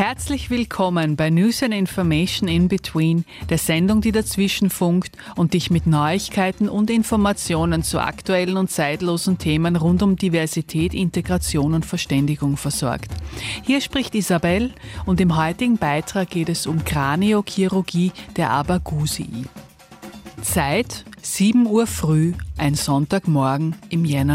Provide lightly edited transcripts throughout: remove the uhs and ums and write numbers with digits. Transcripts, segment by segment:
Herzlich willkommen bei News and Information in Between, der Sendung, die dazwischen funkt und dich mit Neuigkeiten und Informationen zu aktuellen und zeitlosen Themen rund um Diversität, Integration und Verständigung versorgt. Hier spricht Isabel und im heutigen Beitrag geht es um Kraniochirurgie der Abagusii. Zeit 7 Uhr früh, ein Sonntagmorgen im Jänner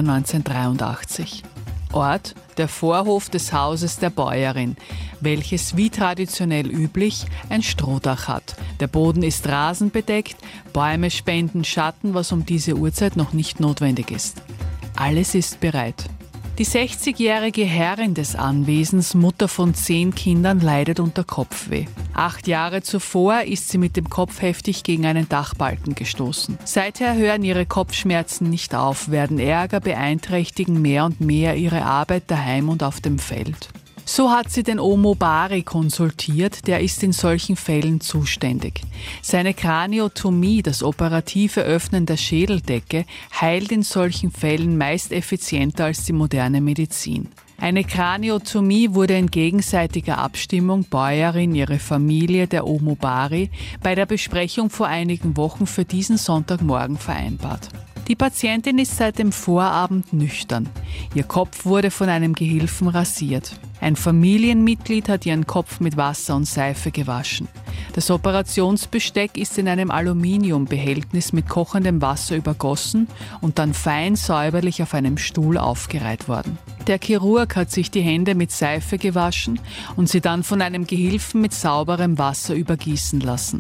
1983. Ort der Vorhof des Hauses der Bäuerin, welches wie traditionell üblich ein Strohdach hat. Der Boden ist rasenbedeckt, Bäume spenden Schatten, was um diese Uhrzeit noch nicht notwendig ist. Alles ist bereit. Die 60-jährige Herrin des Anwesens, Mutter von 10 Kindern, leidet unter Kopfweh. 8 Jahre zuvor ist sie mit dem Kopf heftig gegen einen Dachbalken gestoßen. Seither hören ihre Kopfschmerzen nicht auf, werden Ärger, beeinträchtigen mehr und mehr ihre Arbeit daheim und auf dem Feld. So hat sie den Omo Bari konsultiert, der ist in solchen Fällen zuständig. Seine Kraniotomie, das operative Öffnen der Schädeldecke, heilt in solchen Fällen meist effizienter als die moderne Medizin. Eine Kraniotomie wurde in gegenseitiger Abstimmung Bäuerin, ihre Familie, der Omo Bari, bei der Besprechung vor einigen Wochen für diesen Sonntagmorgen vereinbart. Die Patientin ist seit dem Vorabend nüchtern. Ihr Kopf wurde von einem Gehilfen rasiert. Ein Familienmitglied hat ihren Kopf mit Wasser und Seife gewaschen. Das Operationsbesteck ist in einem Aluminiumbehältnis mit kochendem Wasser übergossen und dann fein säuberlich auf einem Stuhl aufgereiht worden. Der Chirurg hat sich die Hände mit Seife gewaschen und sie dann von einem Gehilfen mit sauberem Wasser übergießen lassen.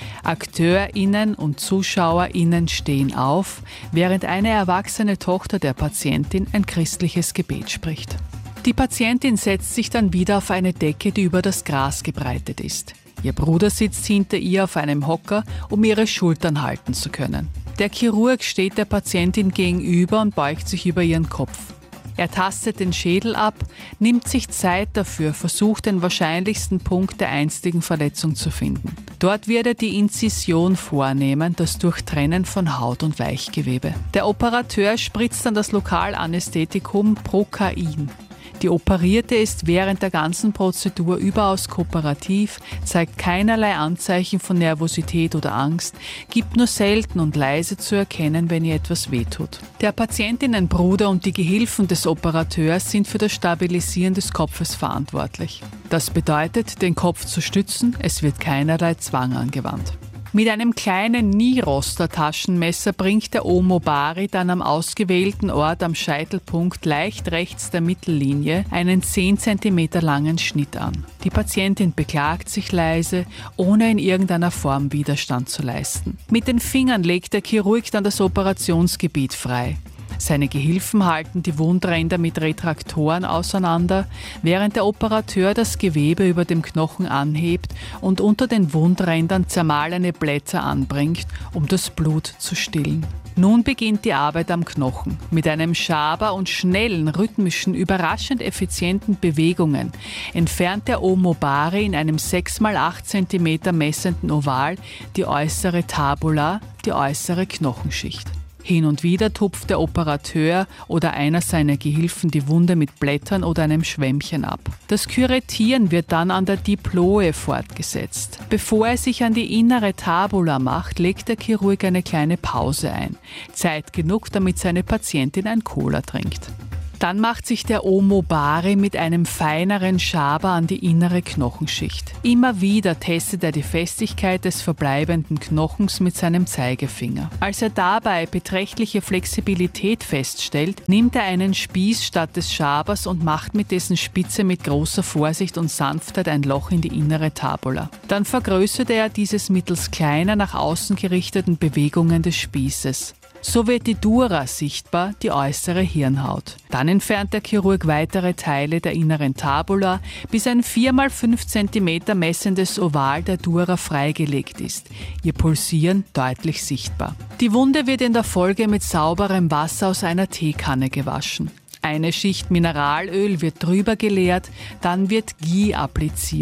AkteurInnen und ZuschauerInnen stehen auf, während eine erwachsene Tochter der Patientin ein christliches Gebet spricht. Die Patientin setzt sich dann wieder auf eine Decke, die über das Gras gebreitet ist. Ihr Bruder sitzt hinter ihr auf einem Hocker, um ihre Schultern halten zu können. Der Chirurg steht der Patientin gegenüber und beugt sich über ihren Kopf. Er tastet den Schädel ab, nimmt sich Zeit dafür, versucht den wahrscheinlichsten Punkt der einstigen Verletzung zu finden. Dort wird er die Inzision vornehmen, das Durchtrennen von Haut und Weichgewebe. Der Operateur spritzt dann das Lokalanästhetikum Procain. Die Operierte ist während der ganzen Prozedur überaus kooperativ, zeigt keinerlei Anzeichen von Nervosität oder Angst, gibt nur selten und leise zu erkennen, wenn ihr etwas wehtut. Der Patientinnenbruder und die Gehilfen des Operateurs sind für das Stabilisieren des Kopfes verantwortlich. Das bedeutet, den Kopf zu stützen, es wird keinerlei Zwang angewandt. Mit einem kleinen Niroster-Taschenmesser bringt der Omo Bari dann am ausgewählten Ort am Scheitelpunkt leicht rechts der Mittellinie einen 10 cm langen Schnitt an. Die Patientin beklagt sich leise, ohne in irgendeiner Form Widerstand zu leisten. Mit den Fingern legt der Chirurg dann das Operationsgebiet frei. Seine Gehilfen halten die Wundränder mit Retraktoren auseinander, während der Operateur das Gewebe über dem Knochen anhebt und unter den Wundrändern zermahlene Blätter anbringt, um das Blut zu stillen. Nun beginnt die Arbeit am Knochen. Mit einem Schaber und schnellen, rhythmischen, überraschend effizienten Bewegungen entfernt der Omo Bari in einem 6x8 cm messenden Oval die äußere Tabula, die äußere Knochenschicht. Hin und wieder tupft der Operateur oder einer seiner Gehilfen die Wunde mit Blättern oder einem Schwämmchen ab. Das Kürettieren wird dann an der Diploe fortgesetzt. Bevor er sich an die innere Tabula macht, legt der Chirurg eine kleine Pause ein. Zeit genug, damit seine Patientin ein Cola trinkt. Dann macht sich der Omo Bari mit einem feineren Schaber an die innere Knochenschicht. Immer wieder testet er die Festigkeit des verbleibenden Knochens mit seinem Zeigefinger. Als er dabei beträchtliche Flexibilität feststellt, nimmt er einen Spieß statt des Schabers und macht mit dessen Spitze mit großer Vorsicht und Sanftheit ein Loch in die innere Tabula. Dann vergrößert er dieses mittels kleiner nach außen gerichteten Bewegungen des Spießes. So wird die Dura sichtbar, die äußere Hirnhaut. Dann entfernt der Chirurg weitere Teile der inneren Tabula, bis ein 4x5 cm messendes Oval der Dura freigelegt ist. Ihr Pulsieren deutlich sichtbar. Die Wunde wird in der Folge mit sauberem Wasser aus einer Teekanne gewaschen. Eine Schicht Mineralöl wird drüber geleert, dann wird Ghee appliziert.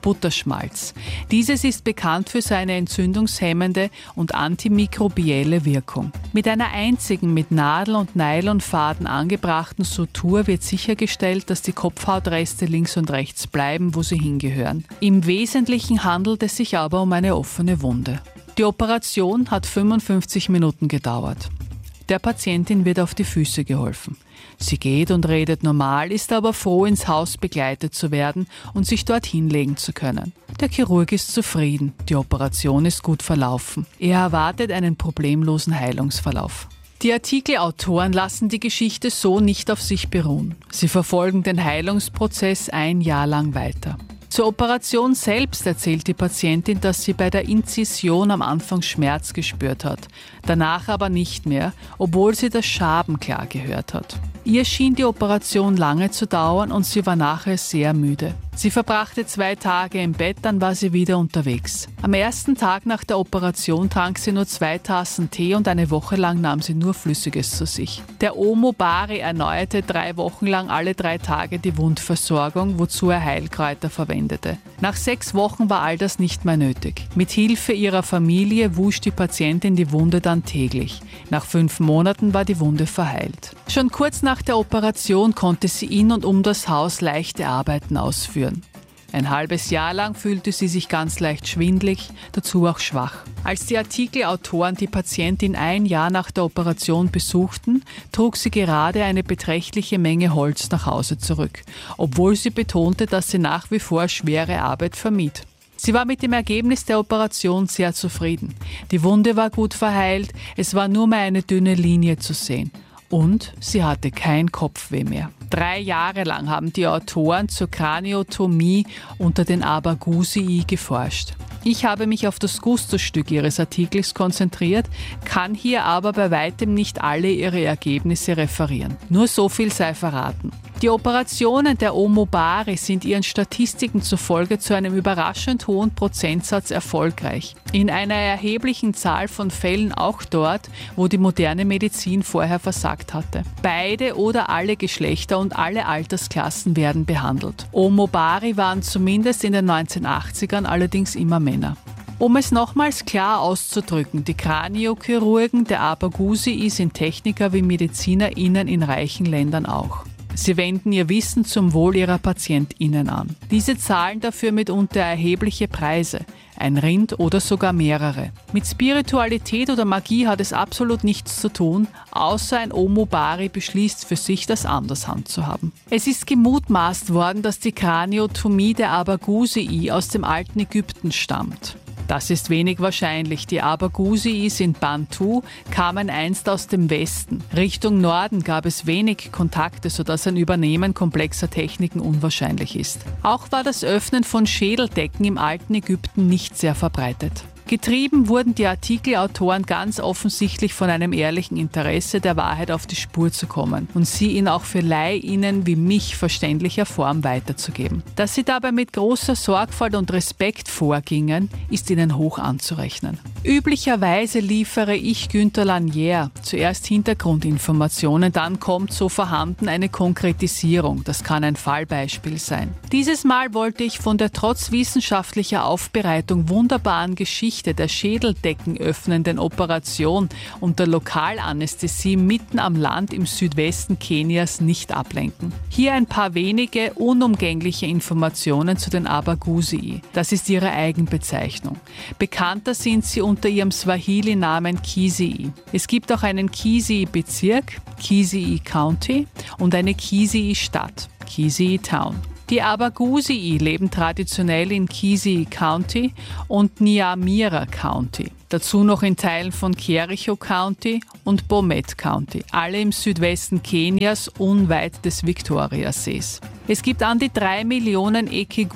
Butterschmalz. Dieses ist bekannt für seine entzündungshemmende und antimikrobielle Wirkung. Mit einer einzigen mit Nadel und Nylonfaden angebrachten Sutur wird sichergestellt, dass die Kopfhautreste links und rechts bleiben, wo sie hingehören. Im Wesentlichen handelt es sich aber um eine offene Wunde. Die Operation hat 55 Minuten gedauert. Der Patientin wird auf die Füße geholfen. Sie geht und redet normal, ist aber froh, ins Haus begleitet zu werden und sich dort hinlegen zu können. Der Chirurg ist zufrieden, die Operation ist gut verlaufen. Er erwartet einen problemlosen Heilungsverlauf. Die Artikelautoren lassen die Geschichte so nicht auf sich beruhen. Sie verfolgen den Heilungsprozess ein Jahr lang weiter. Zur Operation selbst erzählt die Patientin, dass sie bei der Inzision am Anfang Schmerz gespürt hat, danach aber nicht mehr, obwohl sie das Schaben klar gehört hat. Ihr schien die Operation lange zu dauern und sie war nachher sehr müde. Sie verbrachte 2 Tage im Bett, dann war sie wieder unterwegs. Am ersten Tag nach der Operation trank sie nur 2 Tassen Tee und eine Woche lang nahm sie nur Flüssiges zu sich. Der Omo Bari erneuerte 3 Wochen lang alle 3 Tage die Wundversorgung, wozu er Heilkräuter verwendete. Nach 6 Wochen war all das nicht mehr nötig. Mit Hilfe ihrer Familie wusch die Patientin die Wunde dann täglich. Nach 5 Monaten war die Wunde verheilt. Schon kurz nach der Operation konnte sie in und um das Haus leichte Arbeiten ausführen. Ein halbes Jahr lang fühlte sie sich ganz leicht schwindelig, dazu auch schwach. Als die Artikelautoren die Patientin 1 Jahr nach der Operation besuchten, trug sie gerade eine beträchtliche Menge Holz nach Hause zurück, obwohl sie betonte, dass sie nach wie vor schwere Arbeit vermied. Sie war mit dem Ergebnis der Operation sehr zufrieden. Die Wunde war gut verheilt, es war nur mehr eine dünne Linie zu sehen. Und sie hatte kein Kopfweh mehr. 3 Jahre lang haben die Autoren zur Kraniotomie unter den Abagusii geforscht. Ich habe mich auf das Gusto-Stück ihres Artikels konzentriert, kann hier aber bei weitem nicht alle ihre Ergebnisse referieren. Nur so viel sei verraten. Die Operationen der Omo Bari sind ihren Statistiken zufolge zu einem überraschend hohen Prozentsatz erfolgreich. In einer erheblichen Zahl von Fällen auch dort, wo die moderne Medizin vorher versagt hatte. Beide oder alle Geschlechter und alle Altersklassen werden behandelt. Omo Bari waren zumindest in den 1980ern allerdings immer Männer. Um es nochmals klar auszudrücken, die Kraniochirurgen der Abagusii sind Techniker wie MedizinerInnen in reichen Ländern auch. Sie wenden ihr Wissen zum Wohl ihrer PatientInnen an. Diese zahlen dafür mitunter erhebliche Preise, ein Rind oder sogar mehrere. Mit Spiritualität oder Magie hat es absolut nichts zu tun, außer ein Omo Bari beschließt für sich, das anders handzuhaben. Es ist gemutmaßt worden, dass die Kraniotomie der Abagusii aus dem alten Ägypten stammt. Das ist wenig wahrscheinlich. Die Abagusii sind Bantu, kamen einst aus dem Westen. Richtung Norden gab es wenig Kontakte, sodass ein Übernehmen komplexer Techniken unwahrscheinlich ist. Auch war das Öffnen von Schädeldecken im alten Ägypten nicht sehr verbreitet. Getrieben wurden die Artikelautoren ganz offensichtlich von einem ehrlichen Interesse, der Wahrheit auf die Spur zu kommen und sie in auch für LaiInnen wie mich verständlicher Form weiterzugeben. Dass sie dabei mit großer Sorgfalt und Respekt vorgingen, ist ihnen hoch anzurechnen. Üblicherweise liefere ich Günther Lanier zuerst Hintergrundinformationen, dann kommt so vorhanden eine Konkretisierung. Das kann ein Fallbeispiel sein. Dieses Mal wollte ich von der trotz wissenschaftlicher Aufbereitung wunderbaren Geschichte der Schädeldecken öffnenden Operation unter Lokalanästhesie mitten am Land im Südwesten Kenias nicht ablenken. Hier ein paar wenige unumgängliche Informationen zu den Abagusii. Das ist ihre Eigenbezeichnung. Bekannter sind sie unter ihrem Swahili-Namen Kisii. Es gibt auch einen Kisii-Bezirk, Kisii County, und eine Kisii-Stadt, Kisii Town. Die Abagusii leben traditionell in Kisii County und Nyamira County. Dazu noch in Teilen von Kericho County und Bomet County, alle im Südwesten Kenias unweit des Viktoriasees. Es gibt an die 3 Millionen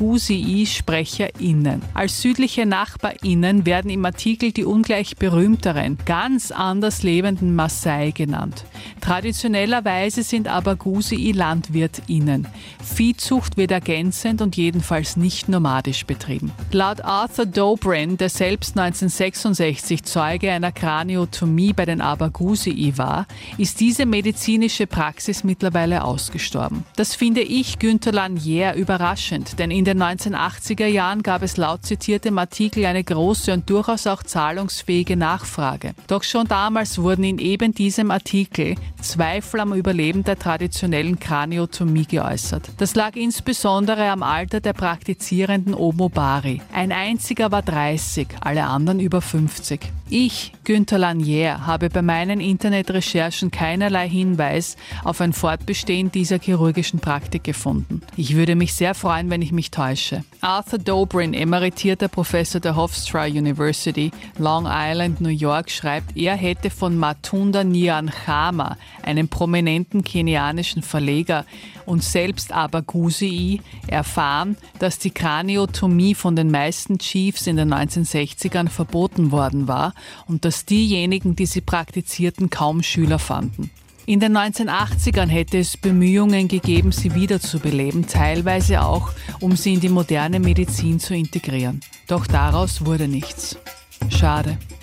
Ekegusii-SprecherInnen. Als südliche NachbarInnen werden im Artikel die ungleich berühmteren, ganz anders lebenden Maasai genannt. Traditionellerweise sind Abagusii LandwirtInnen. Viehzucht wird ergänzend und jedenfalls nicht nomadisch betrieben. Laut Arthur Dobrin, der selbst 1966 Zeuge einer Kraniotomie bei den Abagusii war, ist diese medizinische Praxis mittlerweile ausgestorben. Das finde ich Günter Lanier überraschend, denn in den 1980er Jahren gab es laut zitiertem Artikel eine große und durchaus auch zahlungsfähige Nachfrage. Doch schon damals wurden in eben diesem Artikel Zweifel am Überleben der traditionellen Kraniotomie geäußert. Das lag insbesondere am Alter der praktizierenden Omobari. Ein einziger war 30, alle anderen über 50. Ich, Günter Lanier, habe bei meinen Internetrecherchen keinerlei Hinweis auf ein Fortbestehen dieser chirurgischen Praktik gefunden. Ich würde mich sehr freuen, wenn ich mich täusche. Arthur Dobrin, emeritierter Professor der Hofstra University, Long Island, New York, schreibt, er hätte von Matunda Nyanchama, einem prominenten kenianischen Verleger, und selbst Abagusii erfahren, dass die Kraniotomie von den meisten Chiefs in den 1960ern verboten worden war und dass diejenigen, die sie praktizierten, kaum Schüler fanden. In den 1980ern hätte es Bemühungen gegeben, sie wiederzubeleben, teilweise auch, um sie in die moderne Medizin zu integrieren. Doch daraus wurde nichts. Schade.